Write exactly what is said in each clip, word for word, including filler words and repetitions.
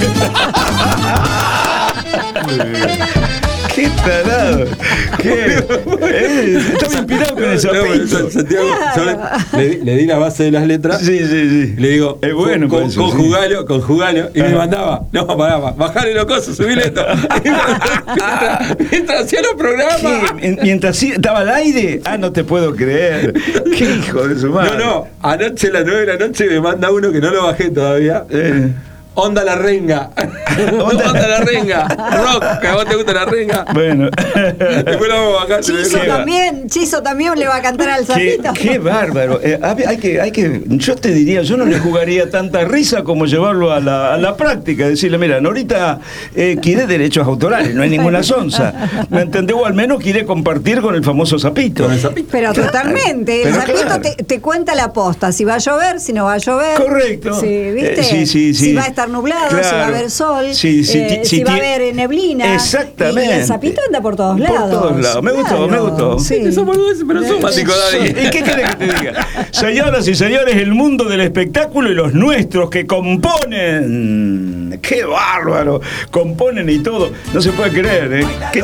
¡Qué tarado! ¿Qué? Eh, estaba inspirado con el Zapito. No, Santiago, yo le, le, le di la base de las letras. Sí, sí, sí. Le digo, es bueno, con, eso, conjugalo, sí. conjugalo. Y me mandaba, no, pará, bajale los cosas, subile esto. mientras, mientras hacía los programas. ¿Qué? Mientras estaba al aire. Ah, no te puedo creer. Qué hijo de su madre. No, no. Anoche a las nueve de la noche me manda uno que no lo bajé todavía. Eh. Onda la renga. Onda, Onda la renga. Rock, que a vos te gusta la renga. Bueno. Después lo vamos a bajar. Chizo también, Chizo también le va a cantar al Zapito. Qué, qué bárbaro. Eh, hay que, hay que, yo te diría, yo no le jugaría tanta risa como llevarlo a la, a la práctica. Decirle, mira, Norita eh, quiere derechos autorales, no hay ninguna sonza. ¿Me entendés? O al menos quiere compartir con el famoso Zapito. Con el Zapito. Pero claro, totalmente. El Zapito claro. te, te cuenta la posta. Si va a llover, si no va a llover. Correcto. Sí, ¿viste? Eh, sí, sí, sí. Si va a estar nublado, claro. Si va a haber sol, sí, sí, eh, si si va a haber neblina. Exactamente. Y el Zapito anda por todos lados. Por todos lados. Me gustó, claro. me gustó. Sí. Eso pero son mático, Dani. ¿Y qué querés que te diga? Señoras y señores, el mundo del espectáculo y los nuestros que componen. ¡Qué bárbaro! Componen y todo. No se puede creer, ¿eh? ¿Qué?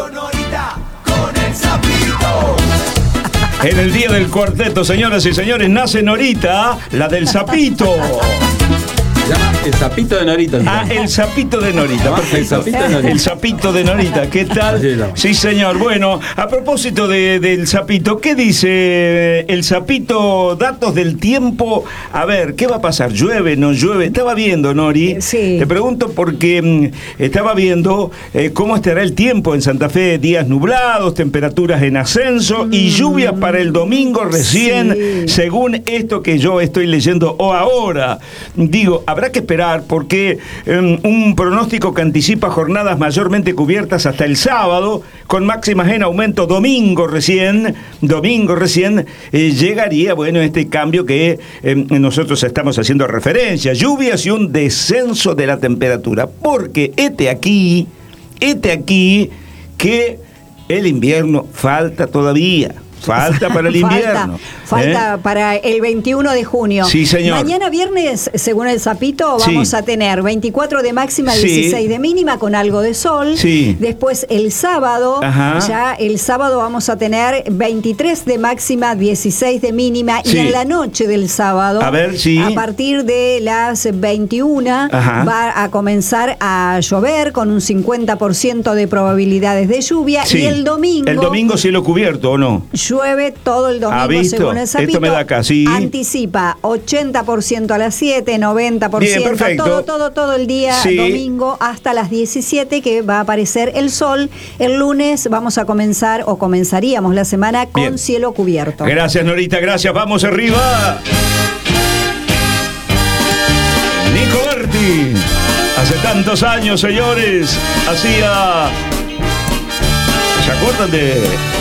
En el día del cuarteto, señoras y señores, nace Norita, la del Zapito. El Zapito de Norita. Ah, el Zapito de Norita. El Zapito de Norita. El Zapito de Norita, ¿qué tal? Sí, señor. Bueno, a propósito de, del Zapito, ¿qué dice el Zapito? Datos del tiempo. A ver, ¿qué va a pasar? ¿Llueve, no llueve? Estaba viendo, Nori. Sí. Te pregunto porque mmm, estaba viendo eh, cómo estará el tiempo en Santa Fe. Días nublados, temperaturas en ascenso mm. y lluvias para el domingo recién, sí. según esto que yo estoy leyendo o ahora. Digo, habrá que esperar porque um, un pronóstico que anticipa jornadas mayormente cubiertas hasta el sábado, con máximas en aumento domingo recién, domingo recién, eh, llegaría, bueno, este cambio que eh, nosotros estamos haciendo referencia, lluvias y un descenso de la temperatura, porque este aquí, este aquí, que el invierno falta todavía. Falta para el invierno. Falta, falta ¿eh? para el veintiuno de junio. Sí, señor. Mañana viernes, según el Zapito, vamos sí. a tener veinticuatro de máxima, sí. dieciséis de mínima, con algo de sol. Sí. Después el sábado, Ajá. ya el sábado vamos a tener veintitrés de máxima, dieciséis de mínima. Sí. Y en la noche del sábado, a, ver, sí. a partir de las veintiuna, Ajá. va a comenzar a llover con un cincuenta por ciento de probabilidades de lluvia. Sí. Y el domingo... ¿El domingo cielo cubierto o no? Llueve todo el domingo, según el Zapito. Esto me da acá, sí. Anticipa ochenta por ciento a las siete, noventa por ciento. Bien, perfecto. Todo, todo, todo el día, sí. domingo, hasta las diecisiete, que va a aparecer el sol. El lunes vamos a comenzar, o comenzaríamos la semana, con Bien. cielo cubierto. Gracias, Norita, gracias. Vamos arriba. Nico Berti. Hace tantos años, señores, hacía... ¿Se acuerdan de